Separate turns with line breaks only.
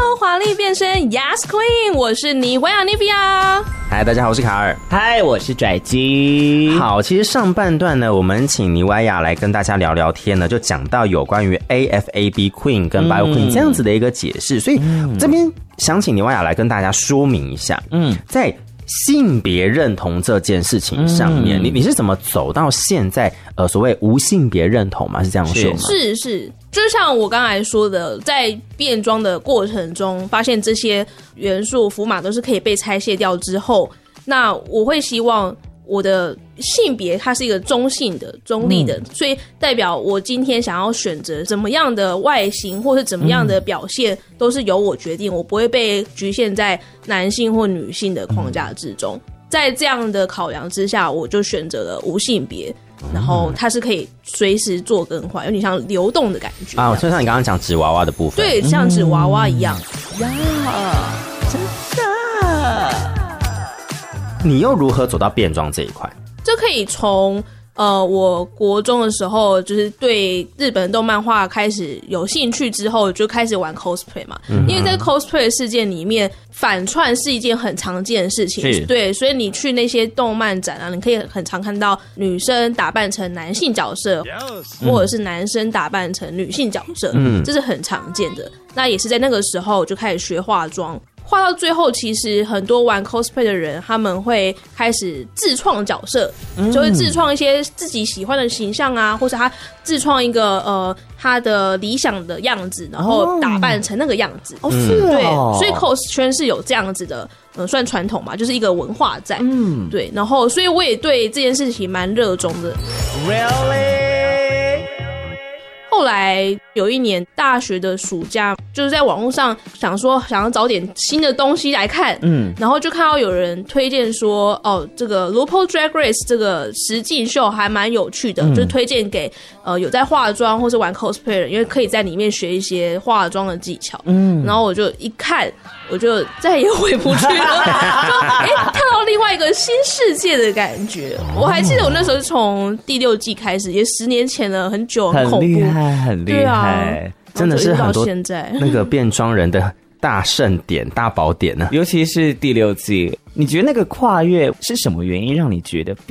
华丽变身 Yes Queen， 我是妮维亚 Nivea。
嗨，大家好，我是卡尔。
嗨，我是拽鸡。
好，其实上半段呢，我们请妮维亚来跟大家聊聊天呢，就讲到有关于 AFAB Queen 跟 Bio Queen 这样子的一个解释，所以这边想请妮维亚来跟大家说明一下，在性别认同这件事情上面，你是怎么走到现在所谓无性别认同吗？是这样说吗？
是，就像我刚才说的，在变装的过程中，发现这些元素符码都是可以被拆卸掉之后，那我会希望我的性别它是一个中性的、中立的，所以代表我今天想要选择怎么样的外形或是怎么样的表现，都是由我决定，我不会被局限在男性或女性的框架之中。在这样的考量之下，我就选择了无性别，然后它是可以随时做更换，有点像流动的感觉
啊，就像你刚刚讲纸娃娃的部分，
对，像纸娃娃一样
呀，真的。
你又如何走到变装这一块？
这可以从我国中的时候，就是对日本动漫画开始有兴趣之后，就开始玩 cosplay 嘛。因为在 cosplay 的事件里面，反串是一件很常见的事情，对，所以你去那些动漫展啊，你可以很常看到女生打扮成男性角色，或者是男生打扮成女性角色，这是很常见的。那也是在那个时候就开始学化妆。画到最后，其实很多玩 cosplay 的人，他们会开始自创角色，就会自创一些自己喜欢的形象啊，或者他自创一个他的理想的样子，然后打扮成那个样子。对，所以 cos 圈是有这样子的，算传统嘛，就是一个文化在。对，然后所以我也对这件事情蛮热衷的。
Really？
后来有一年大学的暑假，就是在网络上想要找点新的东西来看，然后就看到有人推荐说，这个 RuPaul Drag Race 这个实境秀还蛮有趣的，就是推荐给有在化妆或是玩 cosplay 的人，因为可以在里面学一些化妆的技巧。然后我就一看，我就再也回不去了，看到另外一个新世界的感觉。我还记得我那时候是从第6季开始，也10年前了，很久，很恐怖，
很厉害，
真的是很多
现在
那个变装人的大盛典、大宝典呢。
尤其是第6季，你觉得那个跨越是什么原因让你觉得